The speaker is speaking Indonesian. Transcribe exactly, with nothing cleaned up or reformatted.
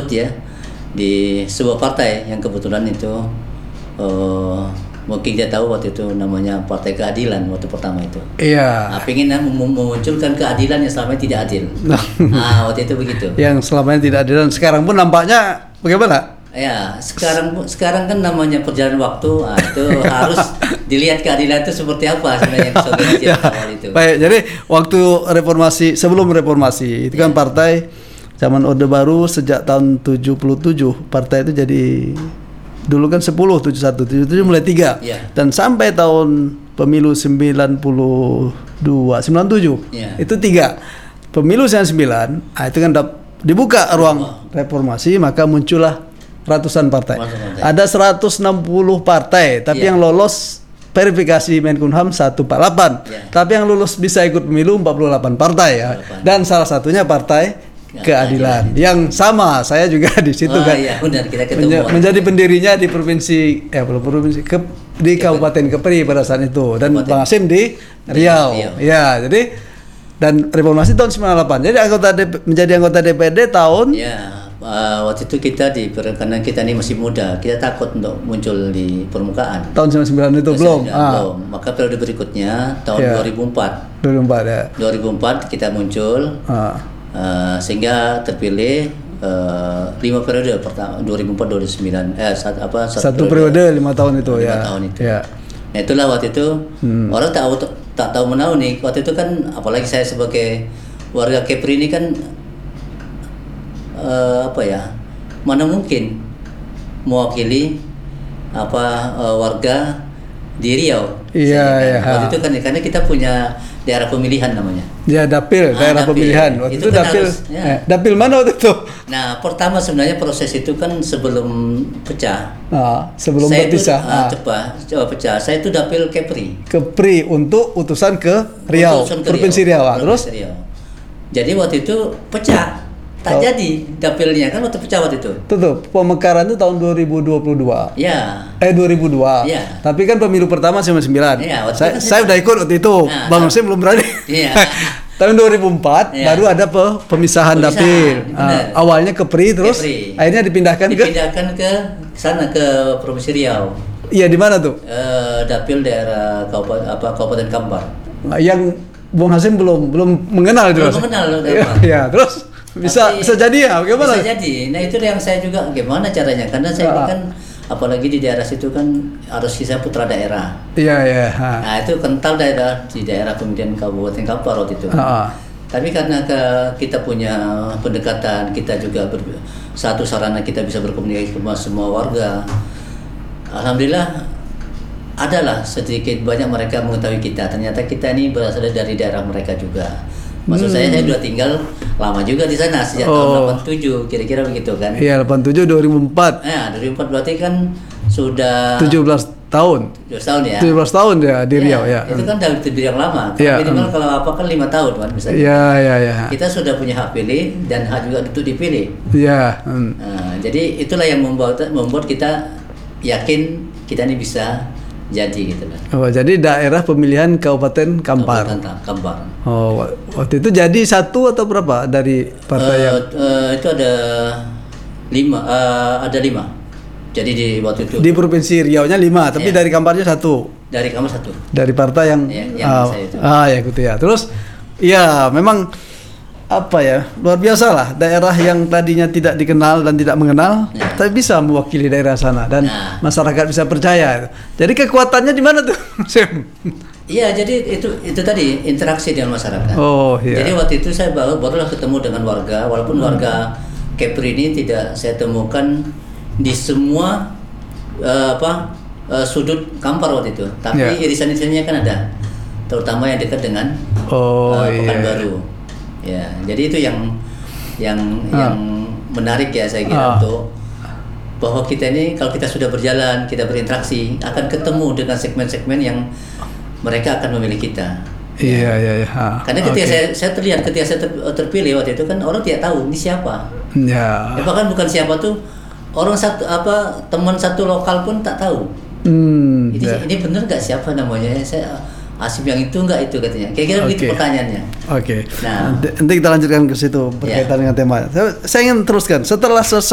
ikut ya di sebuah partai yang kebetulan itu uh, mungkin dia tahu waktu itu namanya Partai Keadilan waktu pertama itu. Iya. Nah, pengen mem- memunculkan keadilan yang selama ini tidak adil. Nah, waktu itu begitu. Yang selama ini tidak adil dan sekarang pun nampaknya bagaimana? Ya, sekarang sekarang kan namanya perjalanan waktu, nah, itu harus dilihat keadilan itu seperti apa sebenarnya yang disorganisir Ya, awal itu. baik, jadi waktu reformasi, sebelum reformasi itu kan partai zaman Orde Baru sejak tahun tujuh puluh tujuh partai itu jadi dulu kan sepuluh, tujuh puluh satu, tujuh puluh tujuh mulai tiga. Ya. Dan sampai tahun pemilu sembilan puluh dua, sembilan puluh tujuh Ya. itu tiga. Pemilu sembilan puluh sembilan, nah itu kan dibuka ruang reformasi, maka muncullah ratusan partai. Partai. Ada seratus enam puluh partai, tapi Ya. yang lolos verifikasi Menkumham seratus empat puluh delapan. Ya. Tapi yang lulus bisa ikut pemilu empat puluh delapan partai ya. empat puluh delapan. Dan salah satunya Partai Keadilan. Yang sama, saya juga di situ Oh, kan. iya, benar, kita ketemu Menja- waktu menjadi pendirinya di provinsi eh belum provinsi ke, di Kabupaten Kepri pada saat itu dan Kabupaten. Bang Hasim di Riau. Riau. Ya, jadi dan reformasi tahun sembilan puluh delapan. Jadi anggota D P, menjadi anggota D P R D tahun Ya, uh, waktu itu kita di karena kita ini masih muda, kita takut untuk muncul di permukaan. tahun sembilan puluh sembilan itu Masih belum. tidak, Ah, belum. Maka periode berikutnya tahun Ya. dua ribu empat. dua ribu empat ya. dua ribu empat kita muncul Ah. uh, sehingga terpilih uh, lima periode pertama dua ribu empat dua ribu sembilan eh satu apa Satu periode lima tahun itu lima ya. tahun itu. Ya. Nah, itulah waktu itu Hmm. orang tak tahu tak tahu menahu nih waktu itu kan, apalagi saya sebagai warga Kepri ini kan eh, apa ya, mana mungkin mewakili apa eh, warga di Riau. Iya, Saya iya. kan. Waktu itu kan karena kita punya daerah pemilihan namanya. Ya dapil, Ah, daerah dapil. pemilihan. Waktu Itu itu, kan dapil. harus, ya. eh, dapil mana waktu itu? Nah, pertama sebenarnya proses itu kan sebelum pecah. Ah, sebelum saya berpisah. Itu, ah, Ah. cepat, coba pecah. Saya itu dapil Kepri. Kepri untuk utusan ke Riau, Utusan ke provinsi Riau. Ah, terus Provinsi Riau. Jadi waktu itu pecah, tak Oh. jadi dapilnya kan waktu pecah waktu itu. tutup pemekaran itu tahun dua ribu dua puluh dua. Ya, Eh dua ribu dua. Iya. Tapi kan pemilu pertama sembilan puluh sembilan. Iya, waktu saya, itu kan saya saya- udah ikut waktu itu. Nah, Bang nah. Hasim belum berani. Iya. Tahun dua ribu empat Iya. baru ada pe- pemisahan, Pemisahan, dapil. benar. Ah, awalnya Kepri terus Kepri. akhirnya dipindahkan, ke dipindahkan ke sana ke Provinsi Riau. Iya di mana tuh? Eh, dapil daerah Kabupaten apa Kabupaten Kampar. Nah, yang Bung Hasim belum belum mengenal itu. Belum Mas. mengenal, udah Iya, apa. iya, terus bisa Tapi bisa jadi ya bagaimana? Bisa jadi. Nah, itu yang saya juga gimana caranya? Karena saya ini Ah. kan apalagi di daerah situ kan harus kita putra daerah. Iya, iya. Ha. Nah, itu kental daerah di daerah pemilihan Kabupaten Kampar waktu itu. Ah, ah. Tapi karena ke, kita punya pendekatan, kita juga ber, satu sarana kita bisa berkomunikasi sama semua warga. Alhamdulillah adalah sedikit banyak mereka mengetahui kita. Ternyata kita ini berasal dari daerah mereka juga. Maksud saya saya sudah tinggal lama juga di sana sejak tahun Oh. delapan puluh tujuh kira-kira begitu kan. Iya, delapan puluh tujuh dua ribu empat. Nah, dua ribu empat berarti kan sudah tujuh belas tahun. tujuh belas tahun ya. tujuh belas tahun ya di Riau ya. Itu kan dari terbilang lama. Iya, Minimal hmm. kalau apa kan lima tahun kan misalnya. Iya, iya, iya. Kita sudah punya hak pilih dan hak juga untuk dipilih. Iya. hmm. Nah, jadi itulah yang membuat membuat kita yakin kita ini bisa jadi gitu kan. Oh, jadi daerah pemilihan Kabupaten Kampar. Kabupaten Kampar. Oh, wa- waktu itu jadi satu atau berapa dari partai Eh, yang eh, itu ada lima, eh, ada lima. Jadi di waktu itu di provinsi Riau-nya lima, tapi Iya. dari Kamparnya satu. dari kamar satu. Dari partai yang Iya, yang ah, saya itu. ah ya gitu ya. Terus ya memang apa ya luar biasa lah daerah yang tadinya tidak dikenal dan tidak mengenal, Ya. tapi bisa mewakili daerah sana dan Nah. masyarakat bisa percaya. Jadi kekuatannya di mana tuh, Sim? Iya, jadi itu itu tadi interaksi dengan masyarakat. Oh iya. Jadi waktu itu saya baru barulah ketemu dengan warga, walaupun warga Kepri ini tidak saya temukan di semua eh, apa eh, sudut Kampar waktu itu, tapi Ya. irisan-irisannya kan ada, terutama yang dekat dengan Oh eh, iya. Pekanbaru. Ya, jadi itu yang yang Ah. yang menarik ya saya kira Ah. untuk bahwa kita ini kalau kita sudah berjalan, kita berinteraksi akan ketemu dengan segmen-segmen yang mereka akan memilih kita. Iya iya iya. Ah, Karena ketika oke. saya, saya terlihat ketika saya ter- terpilih waktu itu kan orang tidak tahu ini siapa. Ya. Ya, bahkan bukan siapa tuh orang satu apa teman satu lokal pun tak tahu. Hmm. Ini ya. ini benar nggak siapa namanya? Saya Asim yang itu nggak itu katanya. Kira-kira begitu Oke. pertanyaannya. Oke. Nah. Nanti nanti kita lanjutkan ke situ berkaitan Ya. dengan tema. Saya, saya ingin teruskan setelah selesai